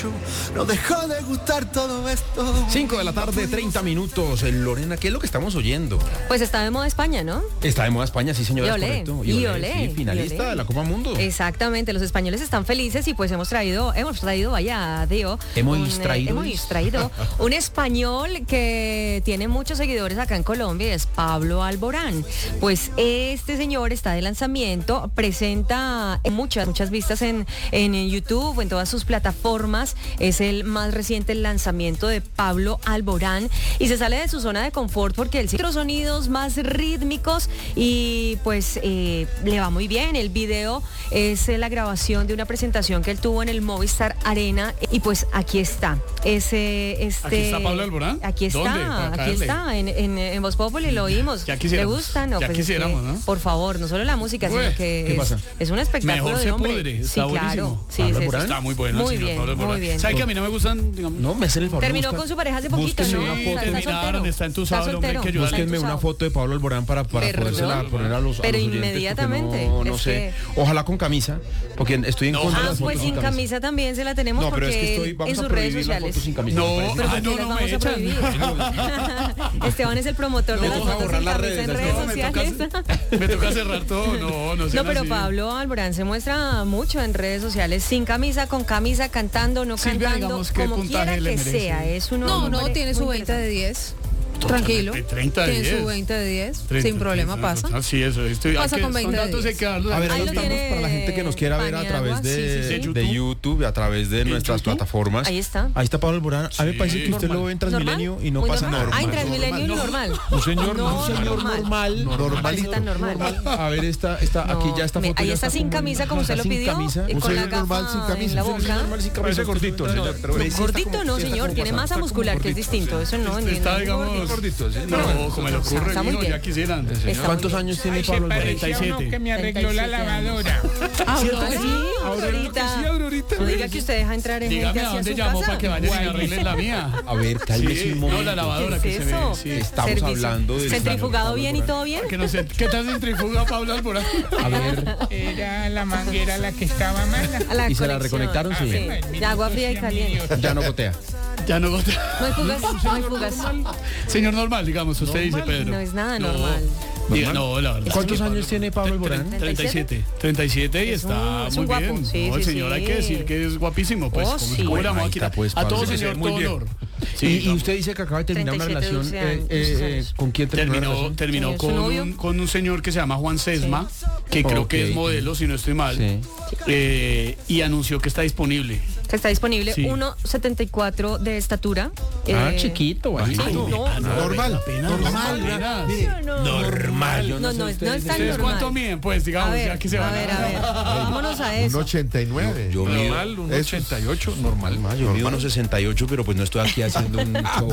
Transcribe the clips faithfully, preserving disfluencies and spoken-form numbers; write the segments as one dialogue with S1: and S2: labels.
S1: mucho, no dejó de gustar todo esto.
S2: cinco de la tarde, treinta minutos. Lorena, ¿qué es lo que estamos oyendo?
S3: Pues está de moda España, ¿no?
S2: Está de moda España, sí señora,
S3: Y
S2: es
S3: olé,
S2: correcto.
S3: y olé,
S2: sí, finalista
S3: y olé.
S2: de la Copa Mundo.
S3: Exactamente, los españoles están felices y pues hemos traído, hemos traído, vaya, Dio.
S2: Hemos
S3: un, eh,
S2: traído.
S3: hemos traído un español que tiene muchos seguidores acá en Colombia y es Pablo Alborán. Pues este señor está de lanzamiento, presenta muchas, muchas vistas en, en YouTube, en todas sus plataformas. Es el más reciente lanzamiento de Pablo Alborán y se sale de su zona de confort porque él tiene otros sonidos más rítmicos y pues eh, le va muy bien. El video es eh, la grabación de una presentación que él tuvo en el Movistar Arena y pues aquí está. Ese, este,
S4: ¿Aquí está Pablo Alborán?
S3: Aquí está,
S4: ¿Dónde? Para
S3: aquí
S4: caerle.
S3: está, en, en, en Voz Populi lo oímos.
S4: Ya
S3: ¿Le
S4: quisiéramos.
S3: gusta? No,
S4: Ya
S3: pues es que,
S4: quisiéramos, ¿no?
S3: por favor, no solo la música,
S4: Ué,
S3: sino que
S2: ¿qué
S3: es,
S2: pasa?
S3: es un espectáculo
S4: Mejor
S3: de
S4: se
S3: hombre.
S4: pudre,
S3: Sí,
S4: está
S3: claro.
S4: buenísimo.
S3: Sí,
S2: Pablo
S3: sí,
S2: Alborán.
S3: sí.
S4: Está muy bueno,
S3: Muy
S4: señor
S3: bien,
S4: Pablo
S3: muy
S4: Alborán.
S3: bien.
S4: ¿Sabe que a mí no me gustan, digamos?
S2: No, me hacen el favor.
S3: Terminó
S2: busca-
S3: con su pareja hace poquito,
S2: búsquenme
S3: ¿no?
S2: una foto.
S3: Está, está
S4: Terminaron,
S3: soltero.
S4: está entusado el hombre, hay que ayudarle.
S3: Está
S2: Búsquenme una
S3: entusado.
S2: foto de Pablo Alborán para, para
S3: Perdón.
S2: podérsela poner a los, a
S3: Pero
S2: los oyentes, porque
S3: inmediatamente,
S2: No, no
S3: es
S2: sé.
S3: que-
S2: Ojalá con camisa, porque estoy en
S4: No,
S2: contra de
S3: Ah,
S2: las
S3: pues
S2: fotos
S3: sin camisa también se la tenemos
S2: No, pero es
S3: porque
S2: que estoy,
S3: él,
S2: vamos
S3: en
S2: a
S3: sus redes
S2: prohibir las
S3: sociales.
S2: fotos sin camisa.
S4: No,
S2: me parece.
S3: Pero
S4: Ah,
S3: ¿por qué
S4: no,
S3: las
S4: no
S3: vamos
S4: me
S3: a
S4: echan.
S3: prohibir? Esteban es el promotor de
S2: No,
S3: las
S2: toca
S3: fotos
S2: borrar
S3: sin
S2: las
S3: camisa
S2: redes,
S3: en
S2: no,
S3: redes
S4: me
S3: sociales.
S4: toca, me toca cerrar todo. No, no,
S3: No,
S4: sean
S3: pero
S4: así.
S3: Pablo Alborán se muestra mucho en redes sociales, sin camisa, con camisa, cantando, no
S4: Silvia,
S3: cantando,
S4: digamos, ¿qué
S3: como
S4: puntaje
S3: quiera
S4: le
S3: que
S4: merece?
S3: sea. Es uno
S5: No, no,
S3: hombre
S5: tiene
S3: muy
S5: su veinte de
S3: interesante.
S5: diez. Tranquilo.
S4: treinta de
S5: Tiene
S4: diez.
S5: su veinte de diez.
S4: treinta,
S5: Sin problema
S4: treinta,
S5: pasa.
S4: Ah, sí, eso. Estoy,
S5: Pasa
S4: hay que-
S5: con veinte
S4: son datos
S5: de
S4: hay que darlos
S2: A ver,
S4: a
S2: ahí
S3: Ahí lo
S2: estamos
S3: tiene
S2: para la gente que nos quiera ver a
S3: Paniagua,
S2: través de,
S3: sí, sí,
S4: sí.
S2: de YouTube, a través de
S4: ¿En
S2: nuestras
S4: YouTube?
S2: plataformas.
S3: Ahí está.
S2: Ahí está Pablo Alborán. A mí me
S4: Sí.
S2: parece que usted
S4: Normal.
S2: lo ve en Transmilenio y no
S3: Muy
S2: pasa
S3: normal.
S2: nada.
S3: Ah, en Transmilenio
S4: normal.
S3: normal.
S2: Un señor,
S3: No,
S2: un señor
S3: normal.
S2: normal,
S3: No,
S2: normalito.
S3: tan normal.
S2: A ver, esta, esta,
S3: No,
S2: aquí ya esta
S3: me-
S2: foto
S3: ahí
S2: ya
S3: está sin
S2: como-
S3: camisa, como usted
S2: está
S3: lo
S2: sin
S3: pidió,
S2: camisa.
S3: y
S2: Un
S3: con la
S2: señor normal
S3: gafa
S2: sin
S3: en
S2: camisa.
S3: la
S2: Un señor
S3: boca.
S2: normal sin camisa.
S4: Parece
S2: gordito,
S4: no,
S2: señor, pero me dice, está
S3: Gordito
S2: como-
S3: no,
S2: sí, está
S3: señor,
S2: como
S3: tiene
S2: pasado,
S3: masa
S2: está como
S3: muscular, que es
S2: gordito,
S3: distinto.
S2: sí.
S3: Eso no,
S4: Usted
S3: ni-
S4: está,
S3: ni-
S4: digamos,
S2: gordito, sí.
S4: No, como le ocurre,
S3: Está muy
S4: hijo,
S3: bien.
S4: ya quisieran.
S3: Está
S2: ¿Cuántos
S3: muy
S2: años
S6: Ay,
S2: tiene
S6: se
S2: Pablo Alborán?
S6: parecía
S4: treinta y
S6: uno
S4: siete.
S6: que me arregló la
S3: treinta y siete
S6: lavadora.
S3: Ah,
S2: ¿Cierto que
S3: sí,
S2: sí?
S3: Aurorita.
S2: Sí, Aurorita.
S3: No diga que usted deja entrar en gente
S4: Dígame a
S3: hacia
S4: dónde
S3: su
S4: llamó
S3: casa.
S4: para que vayan y me arreglen la mía.
S2: A ver, cálmese
S4: Sí,
S2: un
S4: no,
S2: momento.
S4: la lavadora
S3: ¿Qué
S4: que
S3: es
S4: se
S3: eso?
S4: ve. Sí.
S2: Estamos
S3: Servicio.
S2: hablando del
S3: Centrifugado
S2: Pablo
S3: bien y
S2: Alborán.
S3: todo bien.
S4: Que no sé, ¿qué tal centrifuga Pablo Alborán?
S2: A ver,
S6: Era la manguera la que estaba mala.
S3: A la
S2: ¿y se la
S3: conexión.
S2: reconectaron? Sí.
S3: Sí, de agua fría y caliente.
S2: Ya no gotea.
S4: Ya no gota.
S3: No hay fugas, no hay fugas.
S4: Señor normal, digamos, usted dice, Pedro.
S3: No es nada normal.
S4: Diga, no, la verdad.
S2: ¿Cuántos
S4: es que
S2: años tiene Pablo Alborán?
S4: treinta y siete. treinta y siete y
S3: Es
S4: está
S3: un- es
S4: muy
S3: un guapo.
S4: bien.
S3: Sí,
S4: No, el
S3: sí,
S4: señor
S3: sí.
S4: hay que decir que es guapísimo, pues.
S3: Oh,
S4: ¿Cómo,
S3: sí.
S4: cómo le vamos a
S2: Ahí
S4: quitar?
S2: está, pues,
S4: A
S2: Pablo,
S4: todo
S2: se
S4: señor,
S2: ve muy
S4: todo
S2: bien.
S4: honor.
S2: Y,
S4: Sí,
S2: y
S4: digamos.
S2: usted dice que acaba de terminar una
S3: treinta y siete,
S2: relación.
S3: doce
S2: eh,
S3: años,
S2: eh,
S3: años.
S2: ¿Con quién terminó la
S4: Terminó,
S2: relación?
S4: terminó
S3: Sí, ¿su
S4: con,
S3: novio?
S4: un, con un señor que se llama Juan Sesma, que creo
S2: Ok.
S4: que es modelo, si no estoy mal,
S2: Sí.
S4: eh, y anunció que está disponible.
S3: Que está disponible
S4: Sí.
S3: uno setenta y cuatro de estatura.
S2: Ah,
S3: eh,
S2: chiquito, bajito.
S3: Sí, no,
S2: Normal, normal,
S4: Apenas.
S2: mire, normal. Yo
S3: No,
S2: sé
S3: no,
S2: ustedes.
S3: no es tan
S4: ¿Ustedes
S3: normal.
S4: cuánto miden? Pues,
S3: A
S4: digamos,
S3: ver,
S4: ya que se
S3: a
S4: van
S3: ver, a ver. Vámonos a
S7: Un
S3: eso.
S7: ochenta y nueve.
S2: Yo mido,
S8: Normal, un
S7: Eso.
S8: ochenta y ocho, normal.
S2: Ah, yo mido unos sesenta y ocho, pero pues no estoy aquí haciendo un show.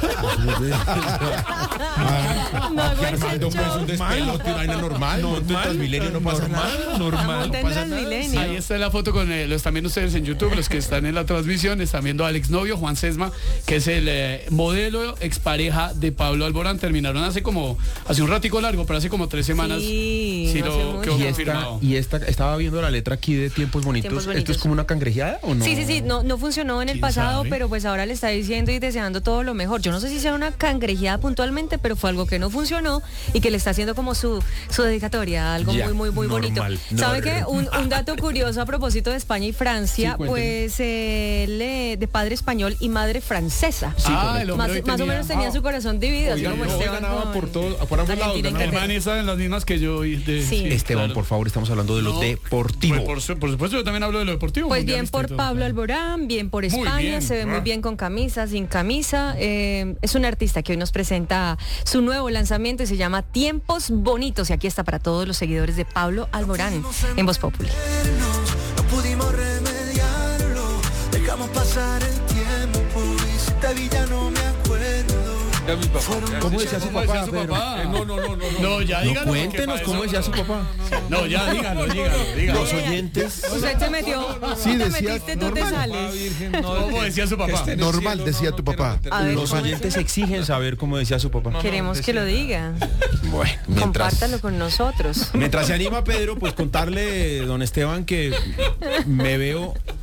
S3: No hago el
S2: Armando, pues un despelote, una vaina normal. No, en Transmilenio no pasa nada.
S8: Normal.
S3: Monta en Transmilenio.
S4: Ahí está la foto con eh, lo están viendo ustedes en YouTube, los que están en la transmisión, están viendo al exnovio Juan Sesma, que es el eh, modelo expareja de Pablo Alborán. Terminaron hace como, hace un ratico largo, pero hace como tres semanas.
S3: Sí,
S4: sí
S3: no
S4: lo
S3: hace
S4: quedó
S3: mucho.
S2: Y esta,
S4: confirmado.
S2: y esta, estaba viendo la letra aquí de Tiempos Bonitos.
S3: Tiempos
S2: ¿Esto
S3: Bonitos.
S2: es como una cangrejeada o no?
S3: Sí, sí, sí, no, no funcionó en el
S4: ¿Quién
S3: pasado,
S4: sabe?
S3: pero pues ahora le está diciendo y deseando todo lo mejor. Yo no sé si sea una cangrejeada puntualmente, pero fue algo que no funcionó y que le está haciendo como su, su dedicatoria, algo
S2: Ya,
S3: muy, muy, muy bonito.
S2: normal,
S3: ¿Sabe
S2: normal.
S3: qué? Un, un dato curioso a propósito de España y Francia,
S2: Sí, cuénteme.
S3: pues él eh, de padre español y madre francesa.
S4: Ah, el hombre
S3: más,
S4: hoy
S3: más o
S4: tenía-
S3: menos tenía
S4: Ah,
S3: su corazón dividido, así
S2: Oiga,
S3: como
S2: no,
S3: Esteban
S2: ganaba
S3: con
S2: por todo, por ambos lados
S3: Valentina
S2: ganaba.
S4: El man está en las mismas que yo. y de-
S3: Sí.
S2: Esteban,
S4: claro.
S2: por favor, estamos hablando de lo
S4: No,
S2: deportivo.
S4: Pues por, su- por supuesto, yo también hablo de lo deportivo.
S3: Pues bien
S4: mundialista y
S3: por
S4: todo.
S3: Pablo Alborán, bien por
S4: Muy
S3: España,
S4: bien.
S3: se ve muy
S4: Ah.
S3: bien con camisa, sin camisa. Eh, es un artista que hoy nos presenta su nuevo lanzamiento y se llama Tiempos Bonitos. Y aquí está para todos los seguidores de Pablo Alborán en Voz Populi.
S1: No pudimos remediarlo, dejamos pasar el tiempo y si te vi ya no me acuerdo.
S2: ¿Cómo decía su
S4: ¿Cómo
S2: papá?
S4: decía su
S2: Pedro?
S4: papá?
S8: Eh, no, no, no, no. no.
S4: No, ya
S2: No,
S4: dígalo. porque
S2: cuéntenos
S4: para
S2: cómo
S4: eso-
S2: decía su papá.
S4: No, ya dígalo, dígalo, dígalo.
S2: Los oyentes.
S3: Usted se metió,
S7: Sí,
S3: tú te
S7: decía
S3: metiste, tú te
S7: normal.
S3: sales.
S4: ¿Cómo decía su papá?
S8: Este
S7: Normal,
S8: cielo,
S7: decía
S8: no,
S7: tu
S8: no
S7: papá.
S8: quiero
S3: A ver,
S8: meter-
S2: Los
S3: ¿cómo
S2: oyentes exigen saber cómo decía su papá.
S3: Queremos que lo diga.
S2: Bueno, mientras,
S3: Compártalo con nosotros.
S2: mientras se anima Pedro, pues contarle, don Esteban, que me veo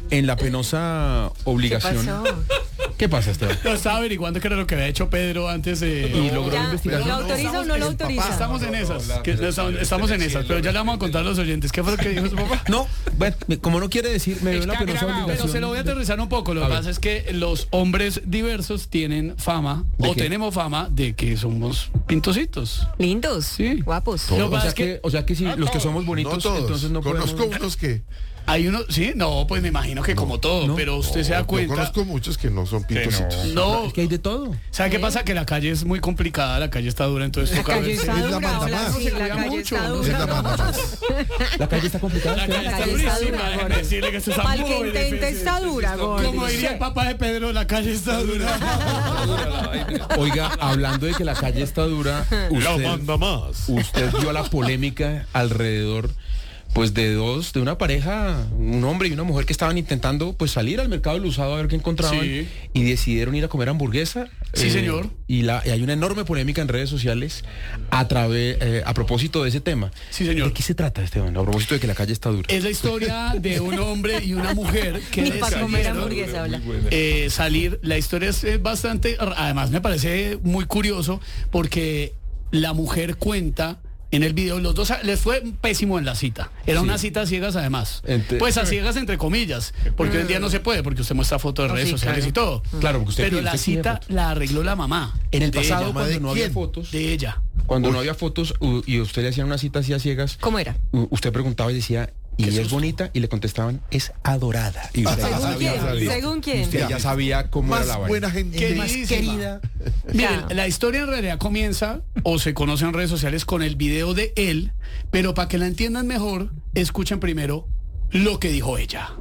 S2: en la penosa obligación.
S3: ¿Qué pasó?
S2: ¿Qué pasa, Esteban?
S4: Lo estaba averiguando qué era lo que había hecho Pedro antes de...
S2: Y logró
S3: Ya,
S2: investigar.
S3: ¿lo autoriza o no lo autoriza?
S4: Estamos en esas, que estamos, estamos en esas, pero ya le vamos a contar a los oyentes. ¿Qué fue lo que dijo su papá?
S2: No, bueno, como no quiere decir, me veo en la
S6: Está
S2: penosa
S6: grabado,
S2: obligación.
S4: Pero se lo voy a aterrizar un poco. Lo
S2: A
S4: que
S2: ver.
S4: pasa es que los hombres diversos tienen fama,
S2: ¿De
S4: o
S2: qué?
S4: tenemos fama, de que somos pintositos.
S3: Lindos,
S4: Sí.
S3: guapos.
S4: Lo que
S2: O
S4: pasa
S2: sea
S4: es que-
S2: que, o sea que si los que somos bonitos,
S7: No todos.
S2: entonces no podemos...
S7: Conozco unos que...
S4: Hay uno, sí, no, pues me imagino que como todo,
S2: no.
S4: pero usted se da
S7: Yo
S4: cuenta.
S7: conozco muchos que no son pintositos.
S4: No,
S2: Es que hay de todo.
S4: ¿sabe qué pasa? Que la calle es muy complicada, la calle está dura, entonces
S3: La
S4: toca
S3: calle
S4: verse-
S3: está
S7: es la
S3: dura,
S7: manda
S3: hola,
S7: más.
S3: sí,
S4: Se
S3: la
S4: cuida
S3: calle
S4: mucho,
S3: está
S4: ¿no?
S7: Es la
S3: dura.
S7: manda más.
S2: La calle está complicada.
S4: La
S2: Esteban.
S4: calle está
S3: calle está
S4: durísima,
S3: dura,
S4: déjeme
S3: gordo.
S4: decirle que esto está
S3: Pa'l
S4: muy
S3: que intente
S4: difícil.
S3: está dura, gordo.
S4: Como diría el papá de Pedro, la calle está dura.
S2: Oiga, hablando de que la calle está dura, usted,
S7: más.
S2: usted vio la polémica alrededor pues de dos, de una pareja, un hombre y una mujer que estaban intentando pues salir al mercado del usado a ver qué encontraban
S4: Sí.
S2: y decidieron ir a comer hamburguesa.
S4: Sí, señor.
S2: Y, la, y hay una enorme polémica en redes sociales a través, eh, a propósito de ese tema.
S4: Sí, señor.
S2: ¿De qué se trata, Esteban? A propósito de que la calle está dura.
S4: Es la historia de un hombre y una mujer que
S3: Ni para comer
S4: decidieron,
S3: hamburguesa, habla.
S4: eh, salir. La historia es eh, bastante, además me parece muy curioso porque la mujer cuenta en el video, los dos les fue pésimo en la cita. Era
S2: Sí.
S4: una cita a ciegas además.
S2: Ente-
S4: Pues a ciegas entre comillas, porque hoy en día no se puede porque usted muestra fotos de
S3: Oh,
S4: redes
S3: sí,
S4: sociales
S3: claro.
S4: y todo.
S2: Claro, porque usted
S4: Pero
S2: pide-
S4: la
S2: usted pide
S4: cita
S2: fotos.
S4: la arregló la mamá.
S2: En el
S4: de
S2: pasado,
S4: ella,
S2: cuando
S7: ¿de
S2: no había
S7: quién?
S2: fotos,
S4: de ella.
S2: cuando no había fotos u- y usted le hacían una cita así a ciegas,
S3: ¿Cómo era?
S2: u- usted preguntaba y decía, ¿y
S4: Qué
S2: ella es
S4: susto.
S2: bonita? Y le contestaban, es adorada. Y usted ya
S3: ¿Según
S2: sabía,
S3: quién?
S2: sabía.
S3: ¿Según quién?
S2: Usted ya sabía cómo
S7: Más
S2: era la vaina.
S7: buena gente.
S4: Más
S2: querida.
S4: Miren,
S3: Ya.
S4: la historia en realidad comienza o se conoce en redes sociales con el video de él, pero para que la entiendan mejor, escuchen primero lo que dijo ella.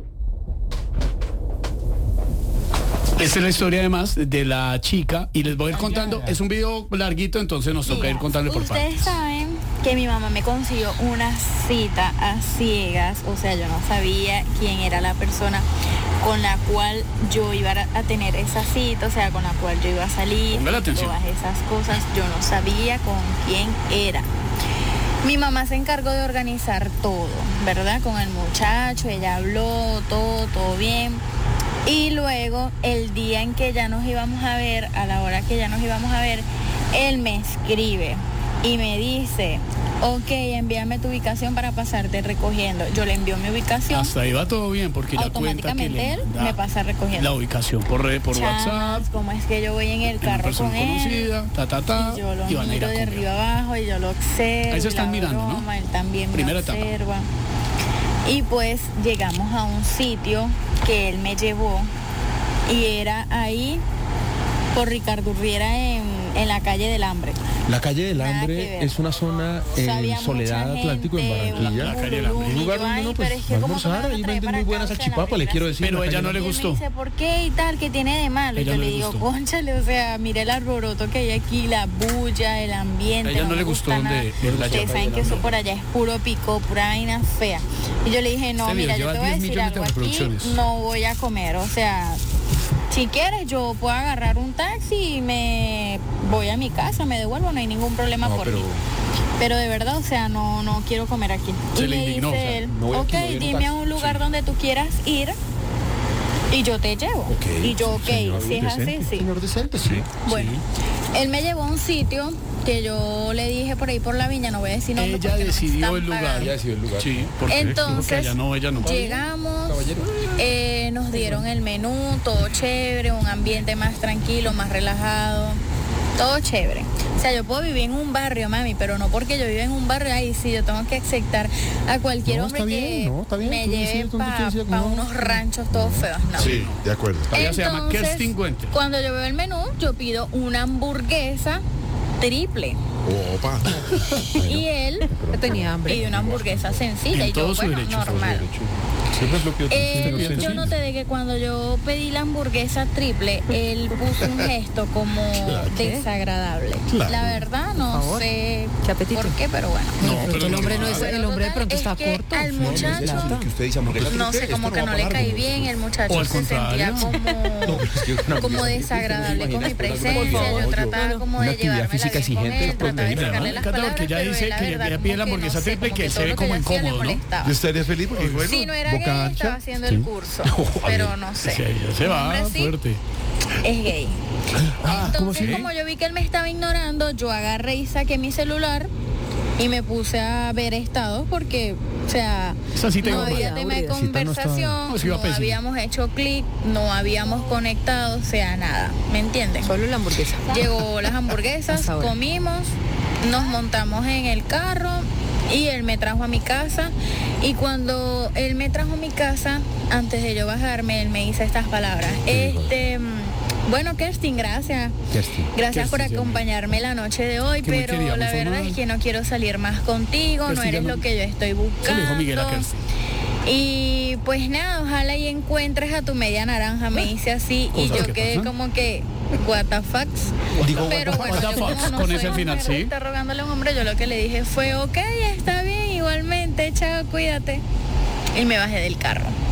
S4: Esta es la historia además de la chica y les voy a ir contando, es un video larguito, entonces nos toca ir contando por
S9: Ustedes
S4: partes.
S9: saben que mi mamá me consiguió una cita a ciegas, o sea, yo no sabía quién era la persona con la cual yo iba a tener esa cita, o sea, con la cual yo iba a salir,
S4: Póngale atención.
S9: todas esas cosas, yo no sabía con quién era. Mi mamá se encargó de organizar todo, ¿verdad? Con el muchacho, ella habló, todo, todo bien. Y luego, el día en que ya nos íbamos a ver, a la hora que ya nos íbamos a ver, él me escribe y me dice, ok, envíame tu ubicación para pasarte recogiendo. Yo le envío mi ubicación,
S4: Hasta ahí va todo bien porque ya cuenta que
S9: automáticamente
S4: le
S9: él
S4: da
S9: me pasa recogiendo.
S4: la ubicación por, re- por
S9: Chamas,
S4: WhatsApp,
S9: como es que yo voy en el
S4: una
S9: carro
S4: persona
S9: con él.
S4: conocida, ta ta ta,
S9: Y yo lo
S4: y van a ir
S9: miro
S4: a
S9: de
S4: comer.
S9: arriba abajo y yo lo observo.
S4: Ahí se están
S9: la
S4: mirando, ¿no?
S9: broma, él también
S4: Primera
S9: me
S4: etapa.
S9: observa. Y pues llegamos a un sitio que él me llevó y era ahí por Ricardo Urriera en, en la calle del Hambre.
S2: La calle del
S9: Nada que
S2: Hambre
S9: ver.
S2: es una zona
S9: O sea, había
S2: en Soledad
S9: mucha
S2: Atlántico, en
S9: gente,
S2: Barranquilla.
S4: La calle del Hambre.
S2: Un lugar donde uno pues va a almorzar, ahí venden muy buenas salchipapas, le quiero decir.
S4: Pero
S2: la
S4: ella
S2: calle
S4: no
S2: del
S4: le
S9: Y él
S4: gustó.
S9: me dice, ¿por qué y tal? ¿Qué tiene de malo? Y
S4: Ella
S9: yo
S4: no
S9: le
S4: le
S9: digo,
S4: gustó.
S9: cónchale, o sea, mire el alboroto que hay aquí, la bulla, el ambiente.
S4: A ella no
S9: me
S4: le gustó
S9: gusta
S4: donde-
S9: nada.
S4: en la
S9: Ustedes
S4: chapa
S9: saben
S4: del
S9: que eso
S4: hambre.
S9: por allá es puro pico, pura vaina fea. Y yo le dije, no,
S4: Este video
S9: mira, yo
S4: lleva
S9: te voy a
S4: diez
S9: decir
S4: millones de
S9: algo aquí,
S4: reproducciones.
S9: no voy a comer, o sea... Si quieres, yo puedo agarrar un taxi y me voy a mi casa, me devuelvo, no hay ningún problema
S2: No,
S9: por
S2: pero-
S9: mí. Pero de verdad, o sea, no, no quiero comer aquí.
S4: Se
S9: y
S4: le
S9: le
S4: indignó,
S9: dice
S4: o sea,
S9: él,
S2: no voy
S9: ok,
S2: aquí, no voy en
S9: dime
S2: taxi".
S9: a un lugar
S2: Sí.
S9: donde tú quieras ir y yo te llevo.
S2: Ok,
S9: y yo, ok,
S2: señor
S9: si es así,
S2: decente,
S9: sí.
S2: Señor decente, sí.
S9: Bueno, él me llevó a un sitio que yo le dije por ahí por la viña, no voy a decir nombre
S4: Ella
S9: porque no me
S4: decidió
S9: están
S4: el lugar.
S9: pagando.
S2: Ella decidió el lugar.
S4: Sí, porque
S9: Entonces,
S4: ella no, ella no.
S9: llegamos, eh, nos dieron el menú, todo chévere, un ambiente más tranquilo, más relajado, todo chévere. O sea, yo puedo vivir en un barrio, mami, pero no porque yo vivo en un barrio, ahí sí, yo tengo que aceptar a cualquier
S2: No,
S9: hombre
S2: está
S9: que
S2: bien, no, está bien,
S9: me
S2: tú
S9: lleve
S2: decides dónde
S9: para
S2: quieres ir, no.
S9: unos ranchos todos feos, no.
S7: Sí, de acuerdo.
S4: Ella se llama
S9: Entonces,
S4: Kerstin Güenter.
S9: cuando yo veo el menú, yo pido una hamburguesa triple.
S7: Opa.
S9: Y él
S5: Tenía hambre.
S9: pide una hamburguesa sencilla
S4: En
S9: y
S4: todo
S9: yo,
S4: su
S9: bueno,
S4: derecho,
S9: normal.
S2: Siempre es lo que yo
S9: Él,
S2: te
S9: yo noté de que cuando yo pedí la hamburguesa triple, él puso un gesto como desagradable.
S7: Claro.
S9: La verdad, no sé
S3: Qué apetito.
S9: por qué, pero bueno.
S4: No, pero
S5: el
S4: no,
S5: hombre no es,
S9: Pero
S5: el hombre de
S9: total,
S5: pronto
S9: es
S5: está
S9: que
S5: corto.
S9: al muchacho,
S2: que usted dice hamburguesa
S9: no sé,
S2: triple,
S9: como
S2: esto
S9: que
S2: va
S9: no
S2: a
S9: le
S2: pagar,
S9: caí
S2: ¿no?
S9: bien, el
S4: O
S9: muchacho
S4: al
S9: se sentía
S4: contrario.
S9: como...
S2: Es que una
S9: como
S2: hamburguesa-
S9: desagradable con mi
S2: Imagínate,
S9: presencia, yo trataba como
S2: una
S9: de
S2: actividad
S9: llevármela
S2: física
S9: bien con
S2: exigente,
S9: él, trataba de
S2: proteína,
S9: sacarle
S4: ¿no?
S9: las
S4: Me encanta
S9: palabras,
S4: porque ella
S9: pero
S4: dice
S9: él, la
S4: que
S9: verdad,
S4: ella pide la
S9: como que
S4: hamburguesa
S9: no sé,
S4: triple
S9: como
S4: que
S9: que
S4: se
S9: todo
S4: ve
S9: lo
S4: como
S9: yo decía le
S4: incómodo, ¿no?
S9: molestaba.
S7: Yo estaría feliz porque, bueno,
S9: Si no era
S7: boca
S9: gay,
S7: ancha.
S9: estaba haciendo el curso, pero no sé.
S4: Sí, ya se va
S9: Hombre, sí,
S4: fuerte.
S9: es gay.
S2: Ah, ¿cómo
S9: Entonces,
S2: así?
S9: como yo vi que él me estaba ignorando, yo agarré y saqué mi celular y me puse a ver estados porque, o sea,
S4: Esa sí te
S9: no
S4: iba
S9: había
S4: mal.
S9: tema de
S2: Cita no estaba-
S9: conversación,
S4: No, sí iba
S9: no
S4: pésimo.
S9: habíamos hecho clic, no habíamos conectado, o sea, nada, ¿me entienden?
S3: Solo la hamburguesa.
S9: Llegó las hamburguesas,
S3: Hasta ahora.
S9: comimos, nos montamos en el carro y él me trajo a mi casa. Y cuando él me trajo a mi casa, antes de yo bajarme, él me dice estas palabras.
S2: ¿Qué dijo?
S9: Este, mm, bueno, Kerstin, gracias.
S2: Kerstin.
S9: Gracias por
S4: Kerstin, sí,
S9: acompañarme la noche de hoy,
S4: Que muy
S9: pero
S4: querida, muy
S9: la verdad
S4: formal.
S9: es que no quiero salir más contigo, no
S4: Kerstin ya
S9: eres
S4: no-
S9: lo que yo estoy
S4: Eso le
S9: buscando.
S4: dijo Miguel a Kerstin.
S9: Y pues nada, ojalá y encuentres a tu media naranja, me dice así, y
S4: ¿Cómo
S9: yo
S4: qué
S9: quedé
S4: pasa?
S9: como que, what the fuck.
S2: Digo,
S9: Pero
S2: what the
S9: bueno,
S4: What the
S9: yo
S4: fuck,
S9: como no
S4: con
S9: soy
S4: ese al final,
S9: mujer de
S4: ¿sí?
S9: estar rogándole a un hombre, yo lo que le dije fue, ok, está bien, igualmente, chao, cuídate. Y me bajé del carro.